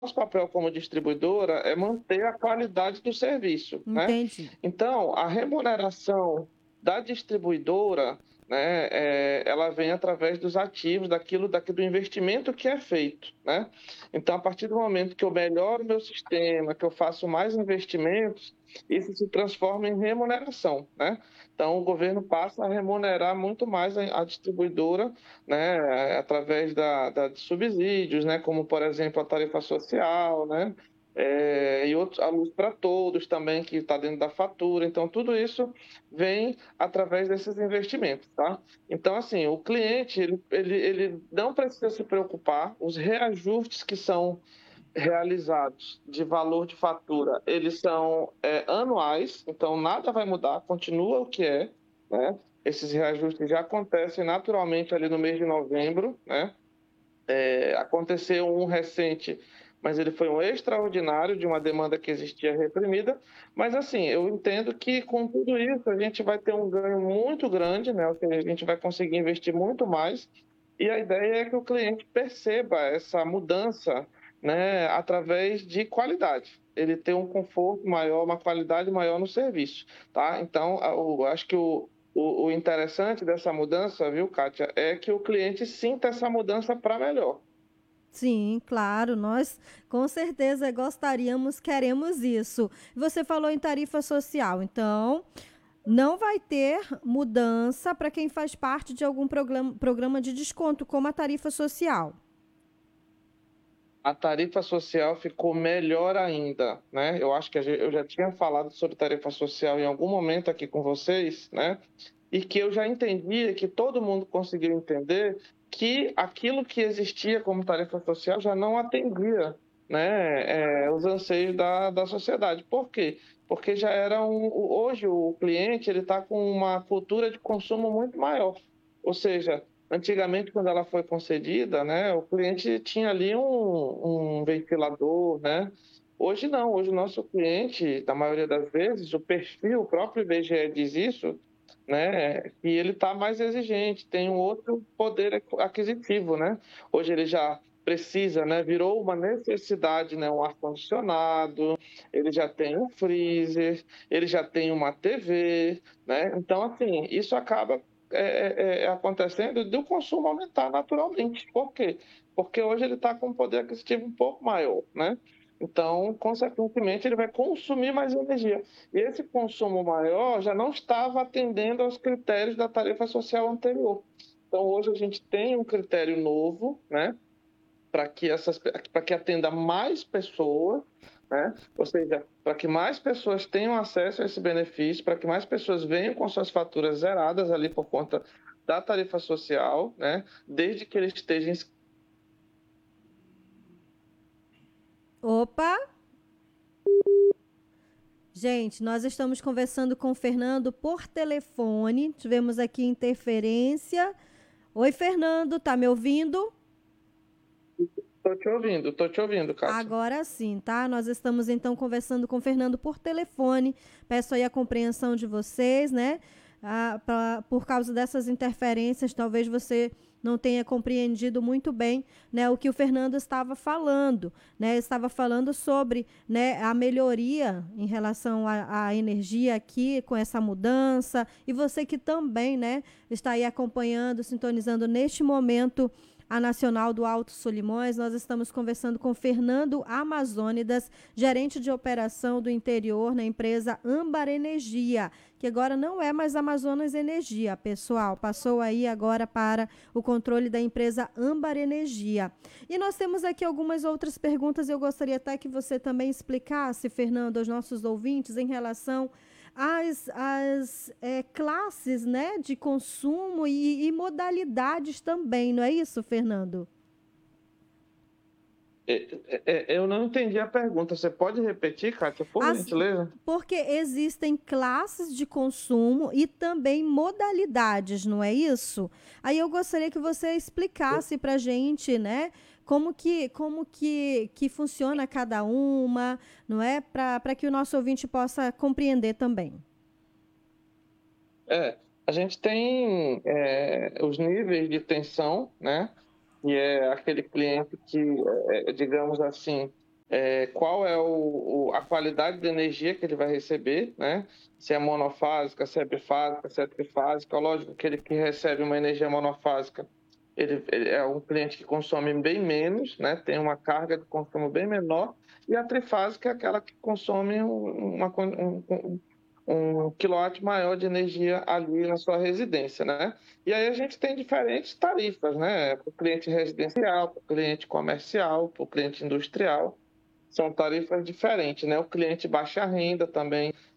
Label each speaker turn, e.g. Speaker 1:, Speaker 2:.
Speaker 1: nosso papel como distribuidora é manter a qualidade do serviço, né?
Speaker 2: Entendi.
Speaker 1: Então, a remuneração da distribuidora, né, ela vem através dos ativos, daquilo do investimento que é feito, né? Então, a partir do momento que eu melhoro o meu sistema, que eu faço mais investimentos, isso se transforma em remuneração, né? Então, o governo passa a remunerar muito mais a distribuidora, né, através de subsídios, né, como, por exemplo, a tarifa social, né, e outros, a luz para todos também, que está dentro da fatura. Então, tudo isso vem através desses investimentos, tá? Então, assim, o cliente, ele não precisa se preocupar, os reajustes que são realizados de valor de fatura, eles são anuais, então nada vai mudar, continua o que é, né? Esses reajustes já acontecem naturalmente ali no mês de novembro, né? Aconteceu um recente, mas ele foi um extraordinário de uma demanda que existia reprimida. Mas, assim, eu entendo que com tudo isso a gente vai ter um ganho muito grande, né? A gente vai conseguir investir muito mais. E a ideia é que o cliente perceba essa mudança, né, através de qualidade. Ele ter um conforto maior, uma qualidade maior no serviço, tá? Então, eu acho que o interessante dessa mudança, viu, Kátia, é que o cliente sinta essa mudança para melhor.
Speaker 2: Sim, claro, nós com certeza gostaríamos, queremos isso. Você falou em tarifa social, então não vai ter mudança para quem faz parte de algum programa de desconto, como a tarifa social.
Speaker 1: A tarifa social ficou melhor ainda, né? Eu acho que eu já tinha falado sobre tarifa social em algum momento aqui com vocês, né? E que eu já entendia, que todo mundo conseguiu entender que aquilo que existia como tarifa social já não atendia, né, os anseios da sociedade. Por quê? Porque já era hoje o cliente ele está com uma cultura de consumo muito maior. Ou seja, antigamente, quando ela foi concedida, né, o cliente tinha ali um ventilador, né? Hoje não, hoje o nosso cliente, na maioria das vezes, o perfil, o próprio IBGE diz isso, né, que ele está mais exigente, tem um outro poder aquisitivo, né? Hoje ele já precisa, né, virou uma necessidade, né, um ar-condicionado, ele já tem um freezer, ele já tem uma TV, né? Então, assim, isso acaba acontecendo do consumo aumentar naturalmente. Por quê? Porque hoje ele está com um poder aquisitivo um pouco maior, né? Então, consequentemente, ele vai consumir mais energia. E esse consumo maior já não estava atendendo aos critérios da tarifa social anterior. Então, hoje a gente tem um critério novo, né, para que atenda mais pessoas, né? Ou seja, para que mais pessoas tenham acesso a esse benefício, para que mais pessoas venham com suas faturas zeradas ali por conta da tarifa social, né? Desde que ele esteja
Speaker 2: Opa! Gente, nós estamos conversando com o Fernando por telefone. Tivemos aqui interferência. Oi, Fernando, tá me ouvindo?
Speaker 1: Tô te ouvindo, Kátia.
Speaker 2: Agora sim, tá? Nós estamos então conversando com o Fernando por telefone. Peço aí a compreensão de vocês, né? Por causa dessas interferências, talvez você não tenha compreendido muito bem, né, o que o Fernando estava falando, né? Estava falando sobre, né, a melhoria em relação à energia aqui com essa mudança, e você que também, né, está aí acompanhando, sintonizando neste momento a Nacional do Alto Solimões. Nós estamos conversando com Fernando Amazônidas, gerente de operação do interior na empresa Âmbar Energia, que agora não é mais Amazonas Energia, pessoal, passou aí agora para o controle da empresa Âmbar Energia. E nós temos aqui algumas outras perguntas, eu gostaria até que você também explicasse, Fernando, aos nossos ouvintes em relação as classes, né, de consumo e modalidades também, não é isso, Fernando?
Speaker 1: Eu não entendi a pergunta. Você pode repetir, Kátia, por
Speaker 2: As,
Speaker 1: gentileza?
Speaker 2: porque existem classes de consumo e também modalidades, não é isso? Aí eu gostaria que você explicasse para a gente, né, como que funciona cada uma, não é? Para que o nosso ouvinte possa compreender também.
Speaker 1: A gente tem os níveis de tensão, né? E é aquele cliente que, digamos assim, qual é a qualidade de energia que ele vai receber, né? Se é monofásica, se é bifásica, se é trifásica. Lógico que ele que recebe uma energia monofásica, ele é um cliente que consome bem menos, né? Tem uma carga de consumo bem menor. E a trifásica é aquela que consome um quilowatt maior de energia ali na sua residência, né? E aí a gente tem diferentes tarifas, né? Para o cliente residencial, para o cliente comercial, para o cliente industrial. São tarifas diferentes, né? O cliente baixa renda também